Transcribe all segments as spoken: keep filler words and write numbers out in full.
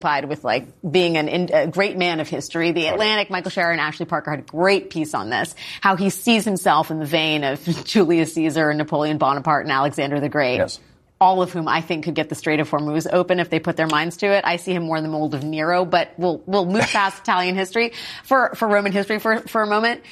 with like being an in, a great man of history. The Atlantic, Michael Scherer and Ashley Parker had a great piece on this, how he sees himself in the vein of Julius Caesar and Napoleon Bonaparte and Alexander the Great. Yes. All of whom I think could get the Strait of Hormuz open if they put their minds to it. I see him more in the mold of Nero, but we'll we'll move past Italian history for, for Roman history for, for a moment.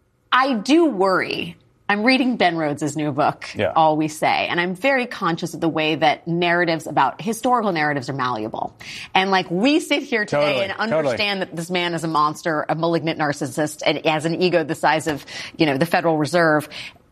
I do worry. I'm reading Ben Rhodes' new book, yeah. All We Say, and I'm very conscious of the way that narratives about historical narratives are malleable. And like we sit here today totally, and understand totally. that this man is a monster, a malignant narcissist, and has an ego the size of, you know, the Federal Reserve.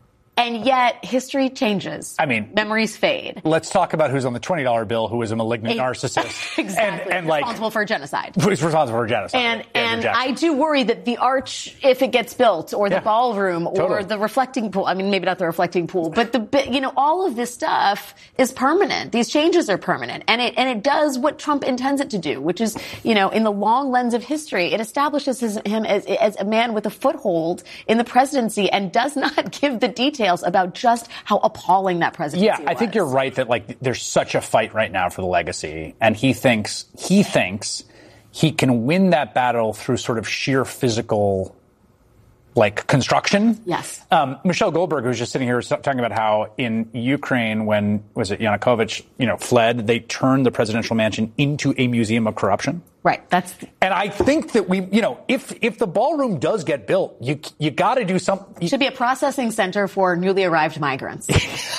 And yet, history changes. I mean, memories fade. Let's talk about who's on the twenty dollar bill who is a malignant a, narcissist. Exactly. And, and like, responsible for genocide. Who's responsible for genocide. And, yeah, and I do worry that the arch, if it gets built, or the yeah, ballroom, or totally. the reflecting pool, I mean, maybe not the reflecting pool, but the, you know, all of this stuff is permanent. These changes are permanent. And it, and it does what Trump intends it to do, which is, you know, in the long lens of history, it establishes his, him as, as a man with a foothold in the presidency and does not give the details about just how appalling that presidency yeah, was. I think you're right that like there's such a fight right now for the legacy, and he thinks he thinks he can win that battle through sort of sheer physical like construction. Yes. Um, Michelle Goldberg, who was just sitting here talking about how in Ukraine, when was it Yanukovych, you know, fled, they turned the presidential mansion into a museum of corruption. Right. That's the- and I think that we, you know, if if the ballroom does get built, you you got to do something. It should be a processing center for newly arrived migrants.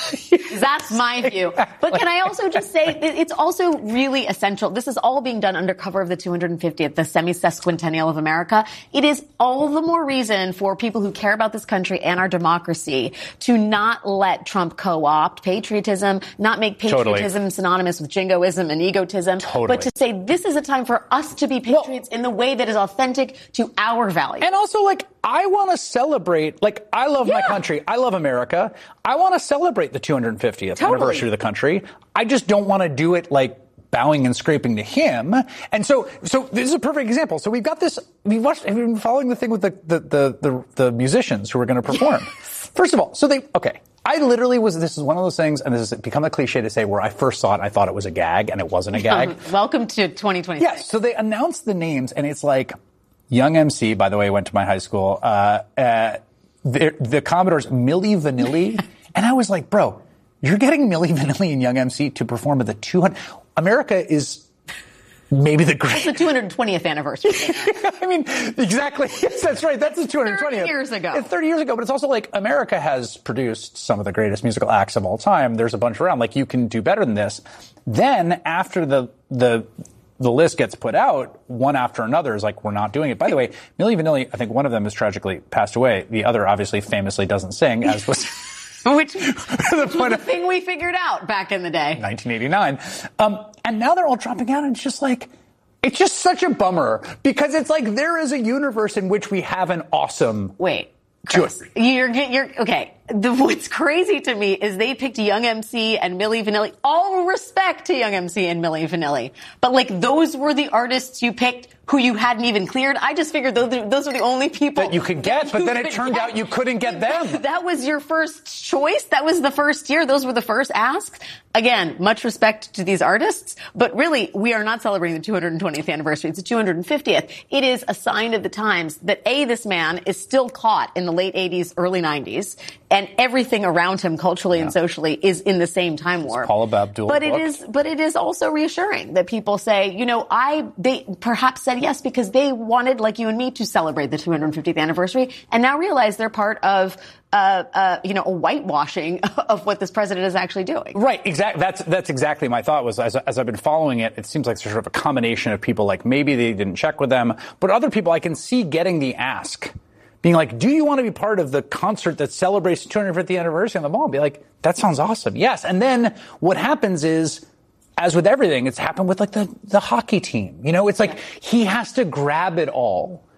That's my view. But can I also just say it's also really essential. This is all being done under cover of the two hundred fiftieth, the semi-sesquicentennial of America. It is all the more reason for people who care about this country and our democracy to not let Trump co-opt patriotism, not make patriotism totally. synonymous with jingoism and egotism, totally. but to say this is a time for us to be patriots well, in the way that is authentic to our values. And also, like, I want to celebrate, like, I love yeah. my country. I love America. I want to celebrate the two hundred fiftieth totally. anniversary of the country. I just don't want to do it, like, bowing and scraping to him. And so, so this is a perfect example. So we've got this, we've watched, have you been following the thing with the, the, the, the, the musicians who are going to perform? Yes. First of all, so they, okay. I literally was, this is one of those things, and this has become a cliche to say, where I first saw it, I thought it was a gag, and it wasn't a gag. Um, welcome to twenty twenty-six. Yes, yeah, so they announced the names, and it's like, Young M C, by the way, went to my high school, uh, uh, the, the Commodores, Milli Vanilli, and I was like, bro, you're getting Milli Vanilli and Young M C to perform at the two hundred, America is maybe the great. It's the two hundred twentieth anniversary. I mean, exactly. Yes, that's right. That's the two hundred twentieth. thirty years ago. It's thirty years ago, but it's also like America has produced some of the greatest musical acts of all time. There's a bunch around. Like, you can do better than this. Then after the the the list gets put out, one after another is like, we're not doing it. By the way, Milli Vanilli, I think one of them has tragically passed away. The other obviously famously doesn't sing, as was Which, which was the thing we figured out back in the day. nineteen eighty-nine. Um, and now they're all dropping out, and it's just like, it's just such a bummer, because it's like there is a universe in which we have an awesome. Wait. Chris, you're, you're, okay. The, what's crazy to me is they picked Young M C and Milli Vanilli. All respect to Young M C and Milli Vanilli. But like, those were the artists you picked who you hadn't even cleared. I just figured those, those are the only people that you could get, but then it turned get. out you couldn't get them. That was your first choice. That was the first year. Those were the first asks. Again, much respect to these artists, but really, we are not celebrating the two hundred twentieth anniversary. It's the two hundred fiftieth. It is a sign of the times that A, this man is still caught in the late eighties, early nineties, and everything around him culturally yeah. and socially is in the same time warp. It's Paula Abdul but book. it is, but it is also reassuring that people say, you know, I, they perhaps said yes because they wanted, like you and me, to celebrate the two hundred fiftieth anniversary, and now realize they're part of Uh, uh, you know, a whitewashing of what this president is actually doing. Right. Exactly. That's that's exactly my thought. Was as, as I've been following it, it seems like there's sort of a combination of people like maybe they didn't check with them, but other people I can see getting the ask, being like, "Do you want to be part of the concert that celebrates the two hundred fiftieth anniversary on the mall?" And be like, "That sounds awesome." Yes. And then what happens is, as with everything, it's happened with like the the hockey team. You know, it's like he has to grab it all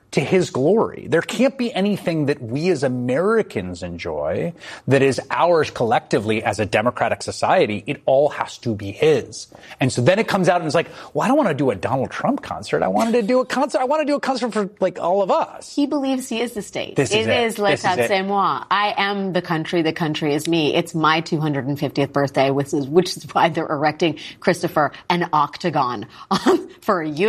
to his glory. There can't be anything that we as Americans enjoy that is ours collectively as a democratic society. It all has to be his. And so then it comes out and it's like, well, I don't want to do a Donald Trump concert. I wanted to do a concert. I want to do a concert for like all of us. He believes he is the state. This is it. it. is l'état, c'est moi. I am the country. The country is me. It's my two hundred fiftieth birthday, which is, which is why they're erecting, Christopher, an octagon for a U